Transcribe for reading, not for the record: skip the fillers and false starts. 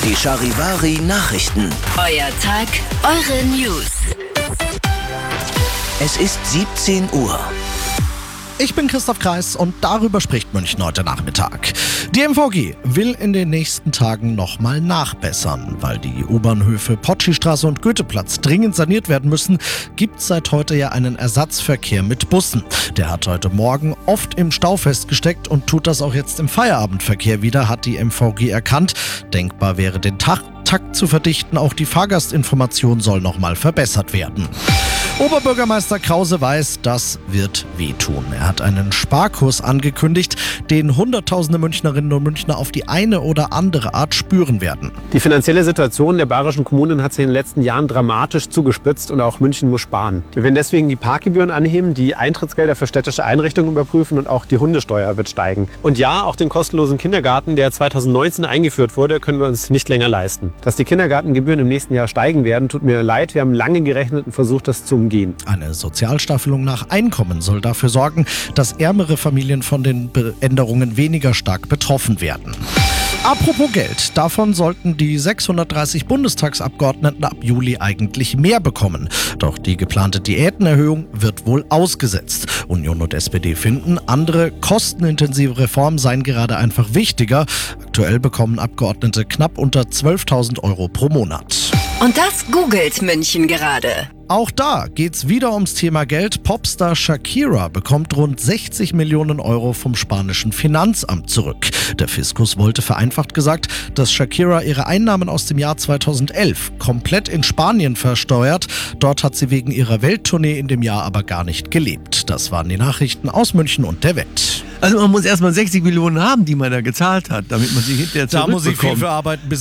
Die Charivari Nachrichten. Euer Tag, eure News. Es ist 17 Uhr. Ich bin Christoph Kreis und darüber spricht München heute Nachmittag. Die MVG will in den nächsten Tagen nochmal nachbessern. Weil die U-Bahnhöfe Potschi-Straße und Goetheplatz dringend saniert werden müssen, gibt es seit heute ja einen Ersatzverkehr mit Bussen. Der hat heute Morgen oft im Stau festgesteckt und tut das auch jetzt im Feierabendverkehr wieder, hat die MVG erkannt. Denkbar wäre, den Takt zu verdichten. Auch die Fahrgastinformation soll nochmal verbessert werden. Oberbürgermeister Krause weiß, das wird wehtun. Er hat einen Sparkurs angekündigt, den Hunderttausende Münchnerinnen und Münchner auf die eine oder andere Art spüren werden. Die finanzielle Situation der bayerischen Kommunen hat sich in den letzten Jahren dramatisch zugespitzt und auch München muss sparen. Wir werden deswegen die Parkgebühren anheben, die Eintrittsgelder für städtische Einrichtungen überprüfen und auch die Hundesteuer wird steigen. Und ja, auch den kostenlosen Kindergarten, der 2019 eingeführt wurde, können wir uns nicht länger leisten. Dass die Kindergartengebühren im nächsten Jahr steigen werden, tut mir leid. Wir haben lange gerechnet und versucht, das zu umgehen. Eine Sozialstaffelung nach Einkommen soll dafür sorgen, dass ärmere Familien von den Änderungen weniger stark betroffen werden. Apropos Geld, davon sollten die 630 Bundestagsabgeordneten ab Juli eigentlich mehr bekommen. Doch die geplante Diätenerhöhung wird wohl ausgesetzt. Union und SPD finden, andere kostenintensive Reformen seien gerade einfach wichtiger. Aktuell bekommen Abgeordnete knapp unter 12.000 Euro pro Monat. Und das googelt München gerade. Auch da geht's wieder ums Thema Geld. Popstar Shakira bekommt rund 60 Millionen Euro vom spanischen Finanzamt zurück. Der Fiskus wollte vereinfacht gesagt, dass Shakira ihre Einnahmen aus dem Jahr 2011 komplett in Spanien versteuert. Dort hat sie wegen ihrer Welttournee in dem Jahr aber gar nicht gelebt. Das waren die Nachrichten aus München und der Welt. Also man muss erstmal 60 Millionen haben, die man da gezahlt hat, damit man sie hinterher zurückbekommt. Da muss ich viel für arbeiten, bis